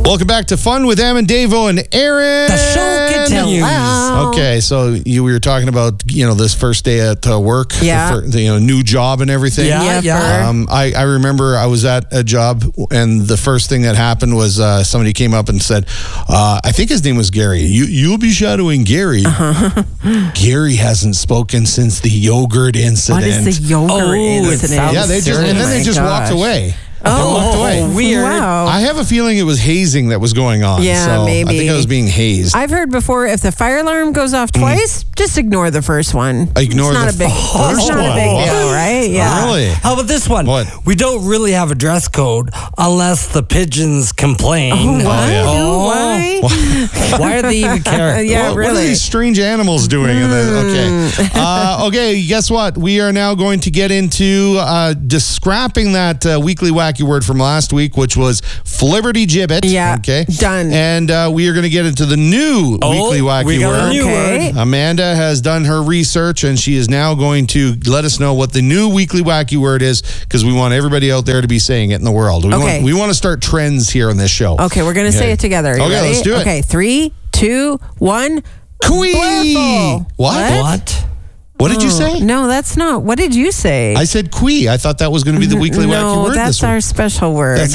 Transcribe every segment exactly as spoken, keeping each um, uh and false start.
Welcome back to Fun with Em and Davo and Aaron. The show continues. Hello. Okay, so you we were talking about you know this first day at uh, work, Yeah. the, fir- the you know new job and everything. Yeah, Yeah, yeah. for- Um, I, I remember I was at a job, and the first thing that happened was uh, somebody came up and said, uh, I think his name was Gary. You, you'll be shadowing Gary. Uh-huh. Gary hasn't spoken since the yogurt incident. What is the yogurt Oh, it incident? sounds yeah, they just, serious. and then Oh they my just walked gosh. away. Oh, They walked away. weird. Wow. I have a feeling it was hazing that was going on. Yeah, so maybe. I think I was being hazed. I've heard before if the fire alarm goes off twice, just ignore the first one. Ignore it's not the a big, first It's not a big one. deal, right? Yeah. Really? How about this one? What? We don't really have a dress code unless the pigeons complain. Oh, why? yeah. Ooh, why? Why do they even care? Yeah, What- What are really. these strange animals doing? in the, okay. Uh, okay, guess what? We are now going to get into uh, just scrapping that uh, weekly wacky word from last week, which was flibberty gibbet. Yeah, Okay. done. And uh, we are going to get into the new Oh, weekly wacky we got a word. new Okay. word. Amanda has done her research, and she is now going to let us know what the new weekly wacky word is, because we want everybody out there to be saying it in the world. We Okay. want, we want to start trends here on this show. Okay, we're going to say Okay. it together. You Okay, ready? let's do it. Okay, three, two, one. Quee! Blurful. What? What? What did you say? No, that's not. What did you say? I said quee. I thought that was going to be the weekly wacky no, word that's this our week. special word.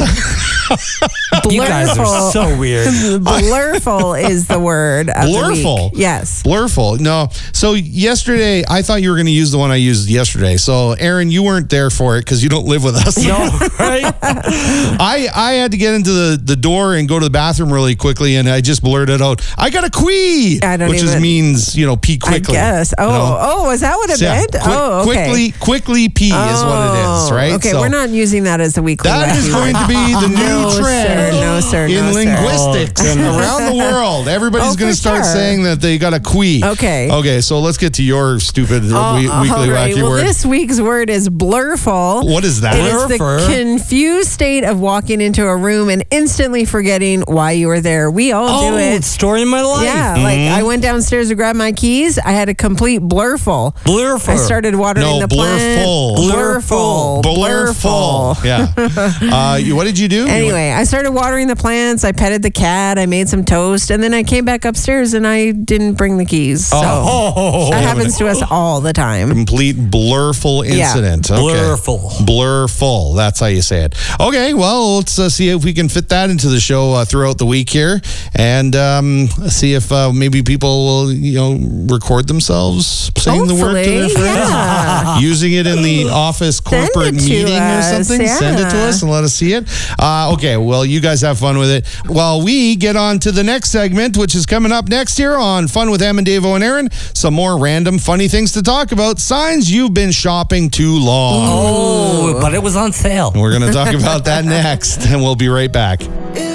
You guys are so weird. Blurful is the word of Blurful? the week. Yes. Blurful. No. So yesterday, I thought you were going to use the one I used yesterday. So Aaron, you weren't there for it because you don't live with us. No, right? I, I had to get into the, the door and go to the bathroom really quickly, and I just blurted out, I got a quee, I don't which is, even- means, you know, pee quickly. I guess. Oh, you know? oh, is that what it Yeah, meant? quick- oh, okay. Quickly, quickly pee is what it is, Oh, right? Okay, So we're not using that as the weekly. that is wacky going word. to be the new No, trend sir. No, sir. in no, sir. linguistics and around the world. Everybody's Oh, going to for start sure. saying that they got a quee. Okay. Okay, so let's get to your stupid Oh, we- all weekly right. wacky well, word. this week's word is blurful. What is that? It is the Blurfer. confused state of walking into a room and instantly forgetting why you were there. We all Oh, do it. it's story of my life. Yeah, like I went downstairs to grab my keys. I had a complete blurful. Blurful. I started watering No, the plant. blurful. Blurful. Blurful. Yeah. uh, you, what did you do? Anyway, I started watering the plants. I petted the cat. I made some toast, and then I came back upstairs and I didn't bring the keys. So Oh, that happens to us all the time. Complete blurful Yeah. incident. Okay. Blurful. Blurful. That's how you say it. Okay, well, let's uh, see if we can fit that into the show uh, throughout the week here, and um, see if uh, maybe people will, you know, record themselves saying the word to their Hopefully, friends, yeah. using it in the office corporate it to meeting or us, something. Send it to yeah. us and let us see it. Uh, okay, well, you guys have fun with it. While we get on to the next segment, which is coming up next here on Fun with Em and Davo and Aaron, some more random funny things to talk about. Signs you've been shopping too long. Oh, but it was on sale. We're going to talk about that next, and we'll be right back.